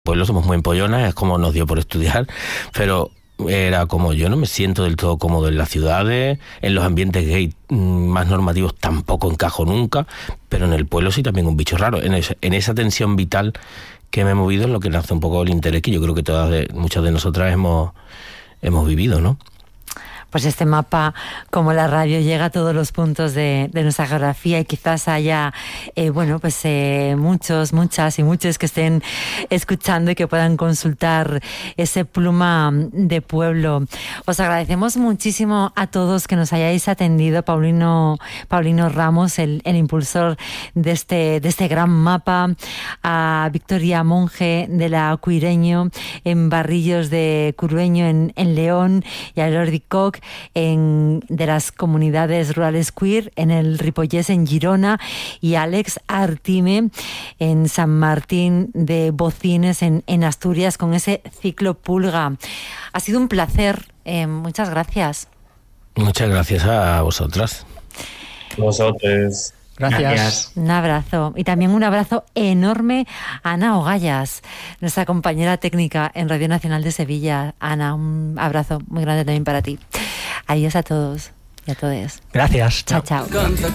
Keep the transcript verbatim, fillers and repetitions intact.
pueblo somos muy empollonas, es como nos dio por estudiar, pero era como yo no me siento del todo cómodo en las ciudades, en los ambientes gay más normativos tampoco encajo nunca, pero en el pueblo sí también un bicho raro, en, ese, en esa tensión vital que me he movido es lo que nace un poco el interés que yo creo que todas de, muchas de nosotras hemos, hemos vivido, ¿no? Pues este mapa, como la radio, llega a todos los puntos de, de nuestra geografía y quizás haya, eh, bueno, pues eh, muchos, muchas y muchos que estén escuchando y que puedan consultar ese pluma de pueblo. Os agradecemos muchísimo a todos que nos hayáis atendido. Paulino, Paulino Ramos, el, el impulsor de este, de este gran mapa, a Victoria Monge de la Cuireño en Barrillos de Curueño en, en León, y a Jordi Koch En, de las comunidades rurales queer en el Ripollès en Girona, y Alex Artime en San Martín de Bocines en, en Asturias con ese ciclo Pulga. Ha sido un placer, eh, muchas gracias. Muchas gracias a vosotras. Vosotros. Gracias. Gracias. Un abrazo. Y también un abrazo enorme a Ana Ogallas, nuestra compañera técnica en Radio Nacional de Sevilla. Ana, un abrazo muy grande también para ti. Adiós a todos y a todas. Gracias. Chao, chao.